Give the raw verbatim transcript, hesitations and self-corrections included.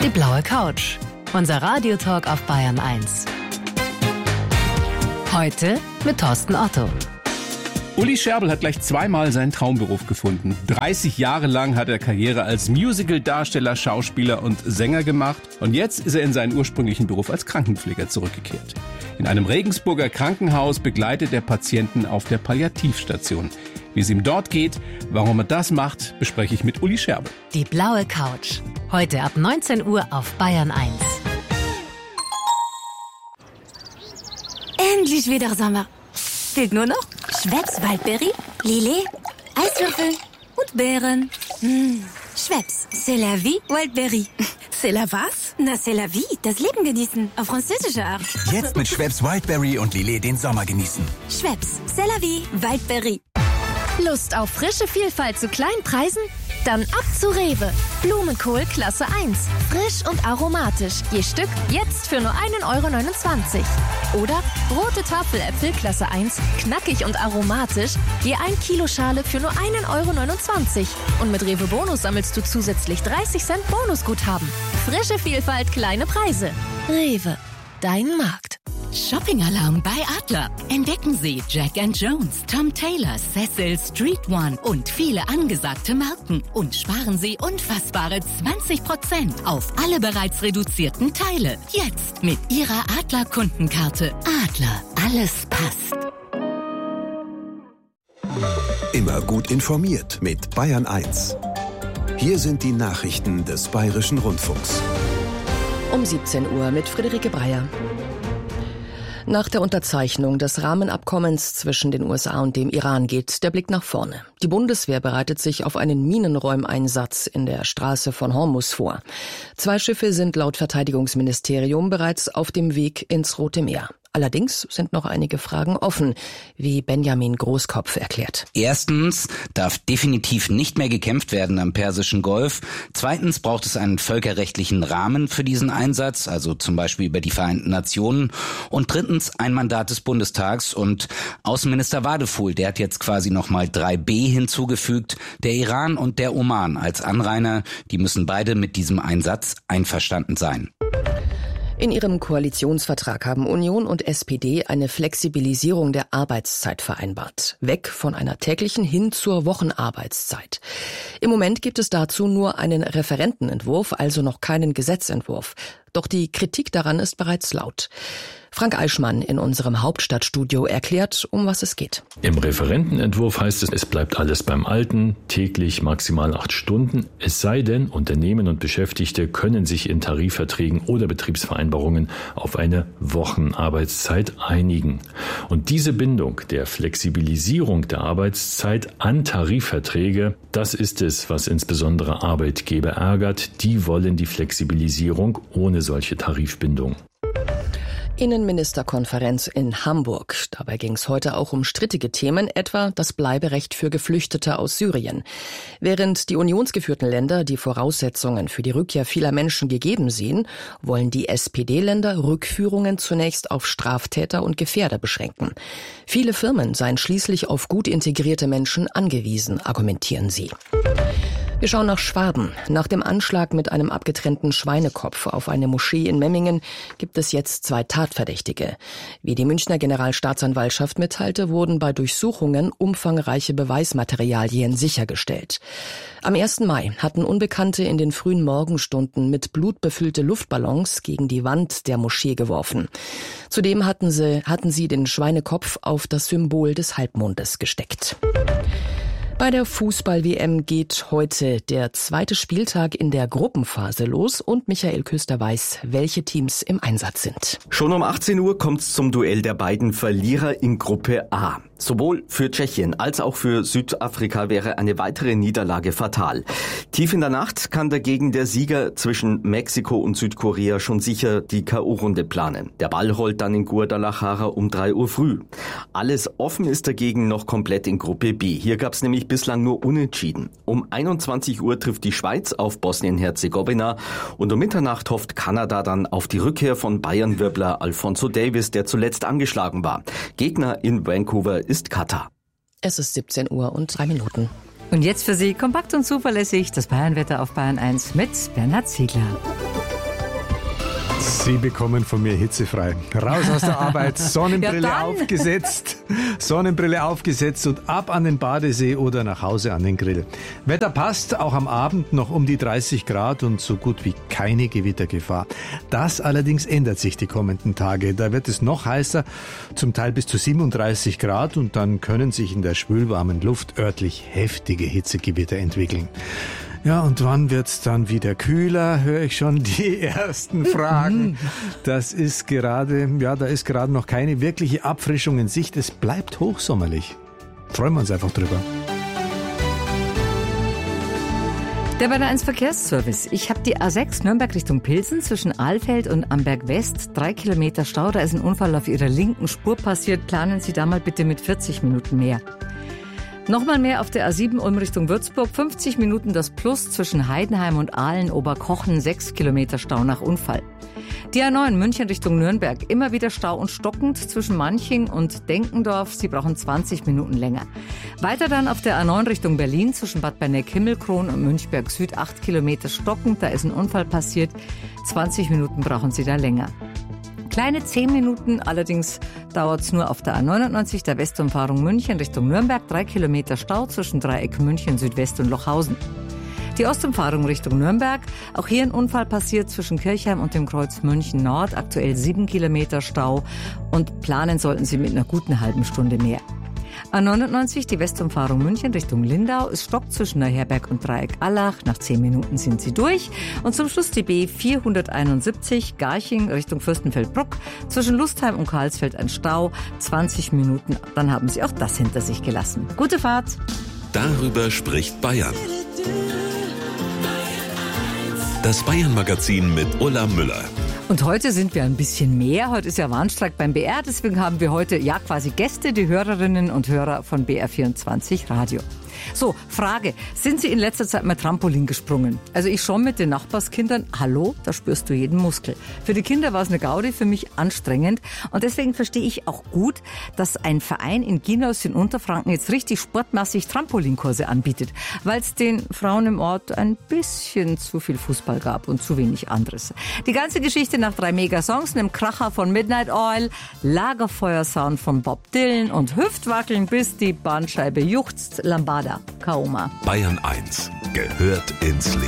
Die blaue Couch. Unser Radiotalk auf Bayern eins. Heute mit Thorsten Otto. Uli Scherbel hat gleich zweimal seinen Traumberuf gefunden. dreißig Jahre lang hat er Karriere als Musical-Darsteller, Schauspieler und Sänger gemacht. Und jetzt ist er in seinen ursprünglichen Beruf als Krankenpfleger zurückgekehrt. In einem Regensburger Krankenhaus begleitet er Patienten auf der Palliativstation. Wie es ihm dort geht, warum er das macht, bespreche ich mit Uli Scherbel. Die blaue Couch. Heute ab neunzehn Uhr auf Bayern eins. Endlich wieder Sommer. Fehlt nur noch Schweppes Waldbeere, Lillet, Eiswürfel und Beeren. Mmh. Schweppes, c'est la vie, Waldbeere. C'est la was? Na, c'est la vie, das Leben genießen, auf französische Art. Jetzt mit Schweppes Wildberry und Lillet den Sommer genießen. Schweppes, c'est la vie, Waldbeere. Lust auf frische Vielfalt zu kleinen Preisen? Dann ab zu Rewe. Blumenkohl Klasse eins. Frisch und aromatisch. Je Stück jetzt für nur ein Euro neunundzwanzig. Oder rote Tafeläpfel Klasse eins. Knackig und aromatisch. Je ein Kilo Schale für nur ein Euro neunundzwanzig. Und mit Rewe Bonus sammelst du zusätzlich dreißig Cent Bonusguthaben. Frische Vielfalt, kleine Preise. Rewe. Dein Markt. Shopping-Alarm bei Adler. Entdecken Sie Jack and Jones, Tom Taylor, Cecil, Street One und viele angesagte Marken. Und sparen Sie unfassbare zwanzig Prozent auf alle bereits reduzierten Teile. Jetzt mit Ihrer Adler-Kundenkarte. Adler, alles passt. Immer gut informiert mit Bayern eins. Hier sind die Nachrichten des Bayerischen Rundfunks. Um siebzehn Uhr mit Friederike Breyer. Nach der Unterzeichnung des Rahmenabkommens zwischen den U S A und dem Iran geht der Blick nach vorne. Die Bundeswehr bereitet sich auf einen Minenräumeinsatz in der Straße von Hormuz vor. Zwei Schiffe sind laut Verteidigungsministerium bereits auf dem Weg ins Rote Meer. Allerdings sind noch einige Fragen offen, wie Benjamin Großkopf erklärt. Erstens darf definitiv nicht mehr gekämpft werden am Persischen Golf. Zweitens braucht es einen völkerrechtlichen Rahmen für diesen Einsatz, also zum Beispiel über die Vereinten Nationen. Und drittens ein Mandat des Bundestags. Und Außenminister Wadefuhl, der hat jetzt quasi nochmal drei b hinzugefügt. Der Iran und der Oman als Anrainer, die müssen beide mit diesem Einsatz einverstanden sein. In ihrem Koalitionsvertrag haben Union und S P D eine Flexibilisierung der Arbeitszeit vereinbart. Weg von einer täglichen hin zur Wochenarbeitszeit. Im Moment gibt es dazu nur einen Referentenentwurf, also noch keinen Gesetzentwurf. Doch die Kritik daran ist bereits laut. Frank Eichmann in unserem Hauptstadtstudio erklärt, um was es geht. Im Referentenentwurf heißt es, es bleibt alles beim Alten, täglich maximal acht Stunden. Es sei denn, Unternehmen und Beschäftigte können sich in Tarifverträgen oder Betriebsvereinbarungen auf eine Wochenarbeitszeit einigen. Und diese Bindung der Flexibilisierung der Arbeitszeit an Tarifverträge, das ist es, was insbesondere Arbeitgeber ärgert. Die wollen die Flexibilisierung ohne solche Tarifbindung. Innenministerkonferenz in Hamburg. Dabei ging es heute auch um strittige Themen, etwa das Bleiberecht für Geflüchtete aus Syrien. Während die unionsgeführten Länder die Voraussetzungen für die Rückkehr vieler Menschen gegeben sehen, wollen die S P D-Länder Rückführungen zunächst auf Straftäter und Gefährder beschränken. Viele Firmen seien schließlich auf gut integrierte Menschen angewiesen, argumentieren sie. Wir schauen nach Schwaben. Nach dem Anschlag mit einem abgetrennten Schweinekopf auf eine Moschee in Memmingen gibt es jetzt zwei Tatverdächtige. Wie die Münchner Generalstaatsanwaltschaft mitteilte, wurden bei Durchsuchungen umfangreiche Beweismaterialien sichergestellt. Am ersten Mai hatten Unbekannte in den frühen Morgenstunden mit Blut befüllte Luftballons gegen die Wand der Moschee geworfen. Zudem hatten sie, hatten sie den Schweinekopf auf das Symbol des Halbmondes gesteckt. Bei der Fußball-W M geht heute der zweite Spieltag in der Gruppenphase los und Michael Küster weiß, welche Teams im Einsatz sind. Schon um achtzehn Uhr kommt es zum Duell der beiden Verlierer in Gruppe A. Sowohl für Tschechien als auch für Südafrika wäre eine weitere Niederlage fatal. Tief in der Nacht kann dagegen der Sieger zwischen Mexiko und Südkorea schon sicher die K O-Runde planen. Der Ball rollt dann in Guadalajara um drei Uhr früh. Alles offen ist dagegen noch komplett in Gruppe B. Hier gab es nämlich bislang nur Unentschieden. Um einundzwanzig Uhr trifft die Schweiz auf Bosnien-Herzegowina und um Mitternacht hofft Kanada dann auf die Rückkehr von Bayern-Wirbler Alphonso Davies, der zuletzt angeschlagen war. Gegner in Vancouver ist Katar. Es ist siebzehn Uhr und drei Minuten. Und jetzt für Sie kompakt und zuverlässig das Bayernwetter auf Bayern eins mit Bernhard Ziegler. Sie bekommen von mir hitzefrei. Raus aus der Arbeit, Sonnenbrille Ja, aufgesetzt, Sonnenbrille aufgesetzt und ab an den Badesee oder nach Hause an den Grill. Wetter passt, auch am Abend noch um die dreißig Grad und so gut wie keine Gewittergefahr. Das allerdings ändert sich die kommenden Tage. Da wird es noch heißer, zum Teil bis zu siebenunddreißig Grad und dann können sich in der schwülwarmen Luft örtlich heftige Hitzegewitter entwickeln. Ja, und wann wird's dann wieder kühler, höre ich schon die ersten Fragen. Das ist gerade, ja, da ist gerade noch keine wirkliche Abfrischung in Sicht. Es bleibt hochsommerlich. Freuen wir uns einfach drüber. Der Bayern eins Verkehrsservice. Ich habe die A sechs Nürnberg Richtung Pilsen zwischen Ahlfeld und Amberg West. Drei Kilometer Stau, da ist ein Unfall auf Ihrer linken Spur passiert. Planen Sie da mal bitte mit vierzig Minuten mehr. Nochmal mehr auf der A sieben Ulm Richtung Würzburg. fünfzig Minuten das Plus zwischen Heidenheim und Aalen Oberkochen. sechs Kilometer Stau nach Unfall. Die A neun München Richtung Nürnberg. Immer wieder Stau und stockend zwischen Manching und Denkendorf. Sie brauchen zwanzig Minuten länger. Weiter dann auf der A neun Richtung Berlin zwischen Bad Berneck-Himmelkron und Münchberg Süd. acht Kilometer stockend. Da ist ein Unfall passiert. zwanzig Minuten brauchen Sie da länger. Kleine zehn Minuten, allerdings dauert es nur auf der A neunundneunzig, der Westumfahrung München Richtung Nürnberg. Drei Kilometer Stau zwischen Dreieck München Südwest und Lochhausen. Die Ostumfahrung Richtung Nürnberg. Auch hier ein Unfall passiert zwischen Kirchheim und dem Kreuz München Nord. Aktuell sieben Kilometer Stau und planen sollten Sie mit einer guten halben Stunde mehr. A neunundneunzig, die Westumfahrung München Richtung Lindau. Es stockt zwischen Neuherberg und Dreieck Allach. Nach zehn Minuten sind Sie durch. Und zum Schluss die B vierhunderteinundsiebzig, Garching Richtung Fürstenfeldbruck. Zwischen Lustheim und Karlsfeld ein Stau. zwanzig Minuten, dann haben Sie auch das hinter sich gelassen. Gute Fahrt. Darüber spricht Bayern. Das Bayern-Magazin mit Ulla Müller. Und heute sind wir ein bisschen mehr. Heute ist ja Warnstreik beim B R. Deswegen haben wir heute ja quasi Gäste, die Hörerinnen und Hörer von B R vierundzwanzig Radio. So, Frage. Sind Sie in letzter Zeit mal Trampolin gesprungen? Also ich schon mit den Nachbarskindern. Hallo, da spürst du jeden Muskel. Für die Kinder war es eine Gaudi, für mich anstrengend. Und deswegen verstehe ich auch gut, dass ein Verein in Ginaus in Unterfranken jetzt richtig sportmäßig Trampolinkurse anbietet. Weil es den Frauen im Ort ein bisschen zu viel Fußball gab und zu wenig anderes. Die ganze Geschichte nach drei Megasongs, einem Kracher von Midnight Oil, Lagerfeuersound von Bob Dylan und Hüftwackeln, bis die Bandscheibe juchzt. Lambada, Kaoma. Bayern eins gehört ins Leben.